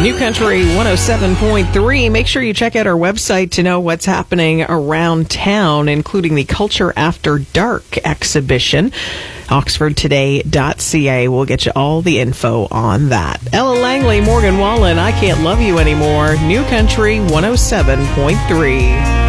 New Country 107.3. Make sure you check out our website to know what's happening around town, including the Culture After Dark exhibition. OxfordToday.ca will get you all the info on that. Ella Langley, Morgan Wallen, I Can't Love You Anymore. New Country 107.3.